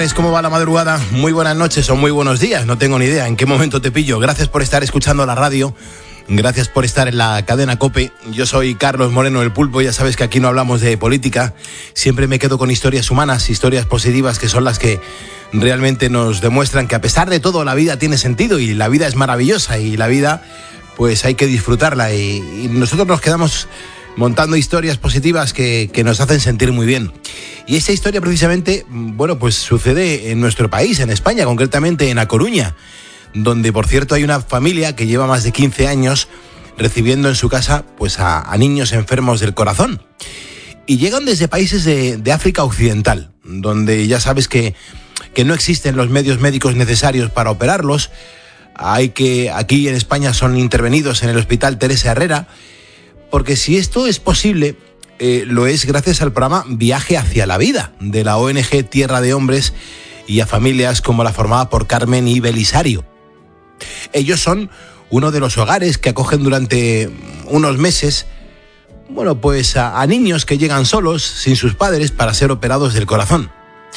tienes? ¿Cómo va la madrugada? Muy buenas noches o muy buenos días, no tengo ni idea en qué momento te pillo. Gracias por estar escuchando la radio, gracias por estar en la cadena COPE. Yo soy Carlos Moreno el Pulpo, ya sabes que aquí no hablamos de política. Siempre me quedo con historias humanas, historias positivas, que son las que realmente nos demuestran que a pesar de todo la vida tiene sentido y la vida es maravillosa y la vida pues hay que disfrutarla y nosotros nos quedamos montando historias positivas que nos hacen sentir muy bien. Y esta historia precisamente, bueno, pues sucede en nuestro país, en España, concretamente en A Coruña, donde por cierto hay una familia que lleva más de 15 años recibiendo en su casa pues a niños enfermos del corazón. Y llegan desde países de África Occidental, donde ya sabes que no existen los medios médicos necesarios para operarlos. Aquí en España son intervenidos en el Hospital Teresa Herrera, porque si esto es posible, lo es gracias al programa Viaje hacia la Vida de la ONG Tierra de Hombres y a familias como la formada por Carmen y Belisario. Ellos son uno de los hogares que acogen durante unos meses, bueno, pues a niños que llegan solos, sin sus padres, para ser operados del corazón.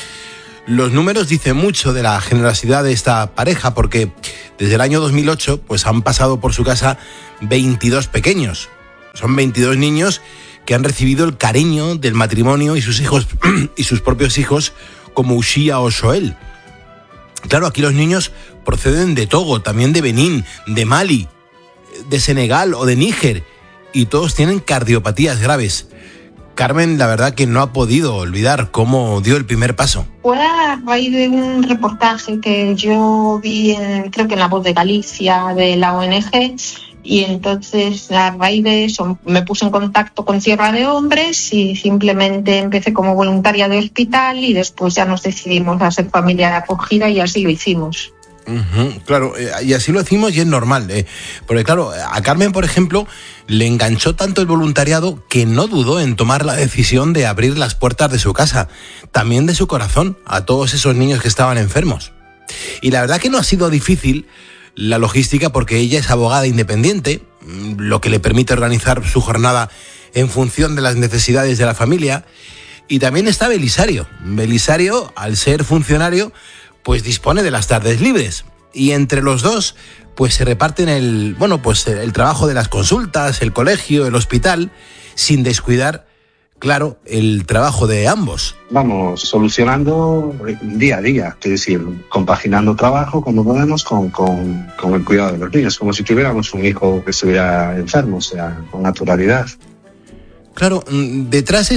Los números dicen mucho de la generosidad de esta pareja, porque desde el año 2008 pues han pasado por su casa 22 pequeños. Son 22 niños que han recibido el cariño del matrimonio y sus hijos y sus propios hijos, como Ushia o Joel. Claro, aquí los niños proceden de Togo, también de Benín, de Mali, de Senegal o de Níger, y todos tienen cardiopatías graves. Carmen, la verdad que no ha podido olvidar cómo dio el primer paso. Fue a raíz de un reportaje que yo vi, creo que en La Voz de Galicia, de la ONG, y entonces a raíz de eso me puse en contacto con Tierra de Hombres y simplemente empecé como voluntaria de hospital y después ya nos decidimos a ser familia de acogida y así lo hicimos. Claro, y así lo hicimos y es normal, porque claro, a Carmen, por ejemplo, le enganchó tanto el voluntariado que no dudó en tomar la decisión de abrir las puertas de su casa, también de su corazón, a todos esos niños que estaban enfermos. Y la verdad que no ha sido difícil la logística, porque ella es abogada independiente, lo que le permite organizar su jornada en función de las necesidades de la familia. Y también está Belisario. Belisario, al ser funcionario, pues dispone de las tardes libres. Y entre los dos, pues se reparten el trabajo de las consultas, el colegio, el hospital, sin descuidar, claro, el trabajo de ambos. Vamos solucionando día a día, es decir, compaginando trabajo como podemos con el cuidado de los niños, como si tuviéramos un hijo que estuviera enfermo, o sea, con naturalidad. Claro, detrás de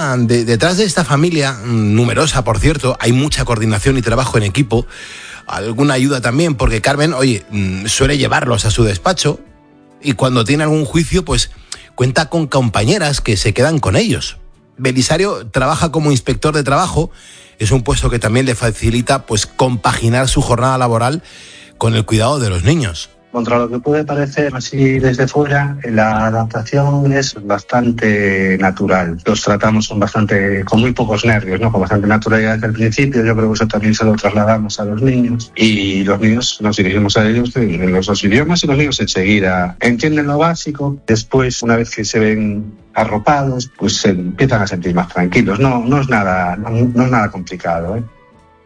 esta familia, numerosa por cierto, hay mucha coordinación y trabajo en equipo, alguna ayuda también, porque Carmen, suele llevarlos a su despacho y cuando tiene algún juicio, pues cuenta con compañeras que se quedan con ellos. Belisario trabaja como inspector de trabajo, es un puesto que también le facilita pues compaginar su jornada laboral con el cuidado de los niños. Contra lo que puede parecer así desde fuera, la adaptación es bastante natural. Los tratamos con muy pocos nervios, ¿no? Con bastante naturalidad desde el principio. Yo creo que eso también se lo trasladamos a los niños. Y los niños nos dirigimos a ellos en los dos idiomas y los niños enseguida entienden lo básico. Después, una vez que se ven arropados, pues se empiezan a sentir más tranquilos. No es nada complicado, ¿eh?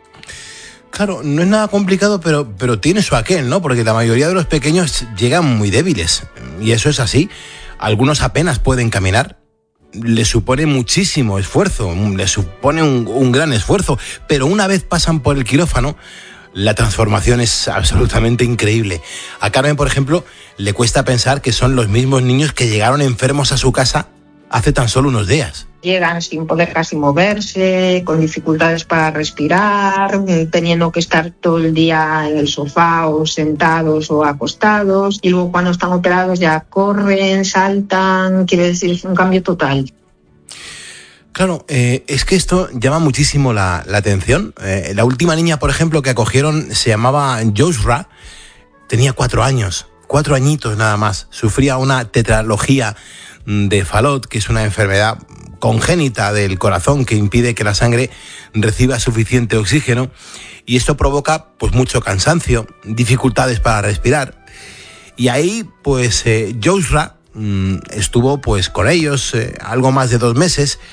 Claro, no es nada complicado, pero tiene su aquel, ¿no? Porque la mayoría de los pequeños llegan muy débiles, y eso es así. Algunos apenas pueden caminar, les supone muchísimo esfuerzo, les supone un gran esfuerzo, pero una vez pasan por el quirófano, la transformación es absolutamente increíble. A Carmen, por ejemplo, le cuesta pensar que son los mismos niños que llegaron enfermos a su casa hace tan solo unos días. Llegan sin poder casi moverse, con dificultades para respirar, teniendo que estar todo el día en el sofá o sentados o acostados, y luego cuando están operados ya corren, saltan, quiere decir, es un cambio total. Claro, es que esto llama muchísimo la atención. La última niña, por ejemplo, que acogieron se llamaba Joshua, tenía 4 años, 4 añitos nada más, sufría una tetralogía de Fallot, que es una enfermedad congénita del corazón que impide que la sangre reciba suficiente oxígeno, y esto provoca pues mucho cansancio, dificultades para respirar. Y ahí pues Joshua estuvo pues con ellos algo más de 2 meses,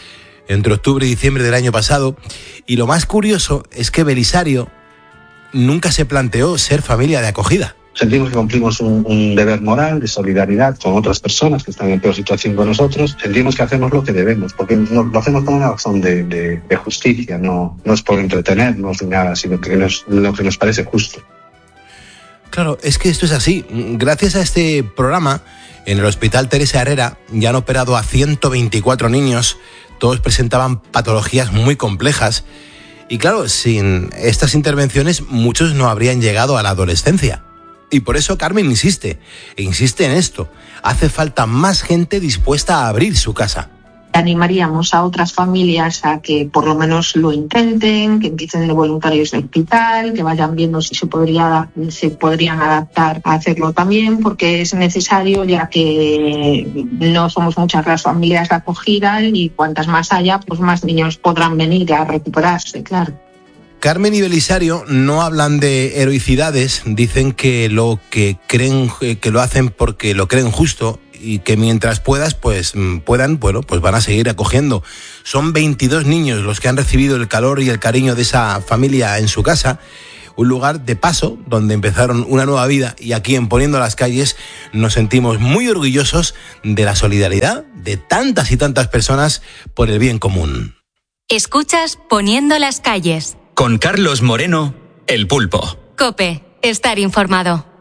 entre octubre y diciembre del año pasado, y lo más curioso es que Belisario nunca se planteó ser familia de acogida. Sentimos que cumplimos un deber moral de solidaridad con otras personas que están en peor situación que nosotros. Sentimos que hacemos lo que debemos, porque lo hacemos con una razón de justicia, no es por entretenernos ni nada, sino que lo que nos parece justo. Claro, es que esto es así. Gracias a este programa, en el Hospital Teresa Herrera ya han operado a 124 niños. Todos presentaban patologías muy complejas. Y claro, sin estas intervenciones muchos no habrían llegado a la adolescencia. Y por eso Carmen insiste en esto. Hace falta más gente dispuesta a abrir su casa. Animaríamos a otras familias a que por lo menos lo intenten, que empiecen de voluntarios de hospital, que vayan viendo si se podrían adaptar a hacerlo también, porque es necesario, ya que no somos muchas las familias de acogida y cuantas más haya, pues más niños podrán venir a recuperarse, claro. Carmen y Belisario no hablan de heroicidades, dicen que lo que creen que lo hacen porque lo creen justo y que mientras puedan, van a seguir acogiendo. Son 22 niños los que han recibido el calor y el cariño de esa familia en su casa, un lugar de paso donde empezaron una nueva vida, y aquí en Poniendo las Calles nos sentimos muy orgullosos de la solidaridad de tantas y tantas personas por el bien común. Escuchas Poniendo las Calles. Con Carlos Moreno, El Pulpo. COPE, estar informado.